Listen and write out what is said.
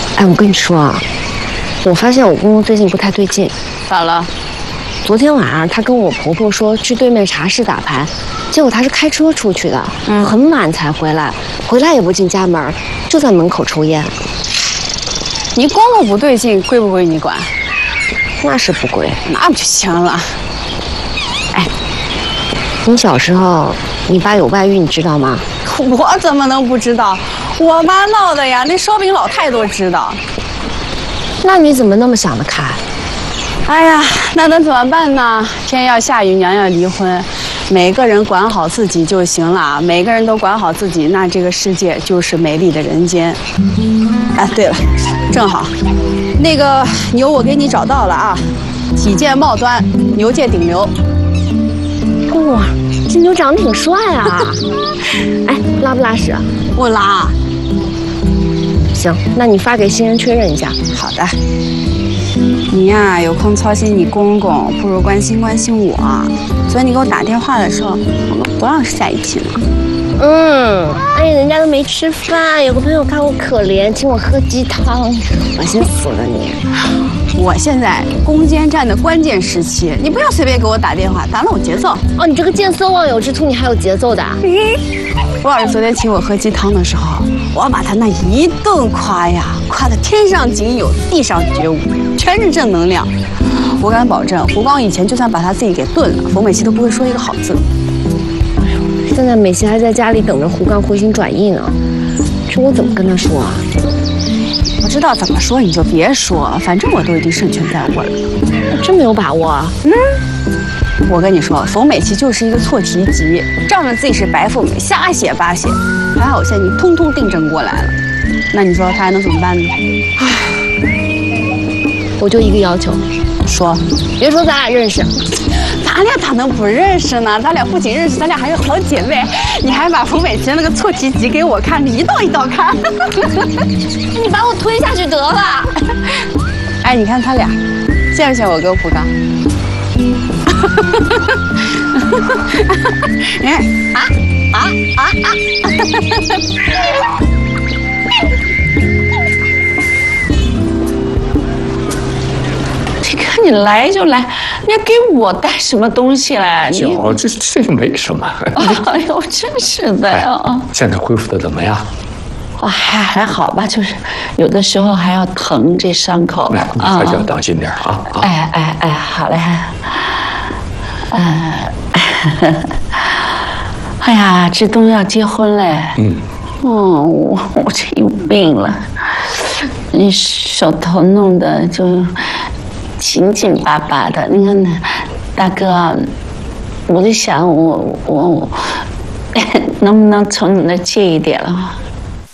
哎，我跟你说啊，我发现我公公最近不太对劲。 咋了？ 昨天晚上他跟我婆婆说去对面茶室打牌，结果他是开车出去的，很晚才回来，回来也不进家门，就在门口抽烟。 你公公不对劲，归不归你管？ 那是不归。 那不就行了？ 哎，你小时候你爸有外遇，你知道吗？ 我怎么能不知道？我妈闹的呀，那烧饼老太都知道。 那你怎么那么想得开？ 哎呀，那能怎么办呢？天要下雨，娘要离婚，每个人管好自己就行了。每个人都管好自己，那这个世界就是美丽的人间。哎，对了，正好，那个牛我给你找到了啊，体健貌端，牛界顶流。 哇，这牛长得挺帅啊！哎，拉不拉屎？ 不拉。 行，那你发给新人确认一下。 好的。你呀，有空操心你公公，不如关心关心我。所以你给我打电话的时候，我们不让在一起了。 哎呀，人家都没吃饭，有个朋友看我可怜，请我喝鸡汤，恶心死了你！ 我现在攻坚战的关键时期，你不要随便给我打电话，打乱我节奏。 哦，你这个见色忘友之徒，你还有节奏的？ 我要是昨天请我喝鸡汤的时候，我要把他那一顿夸呀，夸得天上仅有，地上绝无，全是正能量。我敢保证，胡刚以前就算把他自己给炖了，冯美琪都不会说一个好字。 现在美琪还在家里等着胡刚回心转意呢，这我怎么跟他说啊？ 我知道怎么说你就别说，反正我都已经胜券在握了。 我真没有把握。 我跟你说，冯美琪就是一个错题集，仗着自己是白富美，瞎写八写。还好现在你通通订正过来了，那你说他还能怎么办呢？ 我就一个要求， 说， 别说咱俩认识。 咱俩咋能不认识呢？咱俩不仅认识，咱俩还是好姐妹。你还把冯美琪那个错题集给我看，你一道一道看。 你把我推下去得了。 哎，你看他俩，像不像我跟胡刚？你看你来就来，你还给我带什么东西来？你这就没什么。 哎呦，真是的啊！ 现在恢复的怎么样？ 还好吧，就是有的时候还要疼这伤口啊，还是要当心点啊！ 哎，好嘞。哎呀，志东要结婚嘞。我这有病了，你手头弄得就紧紧巴巴的。你看，大哥，我就想我能不能从你那借一点了？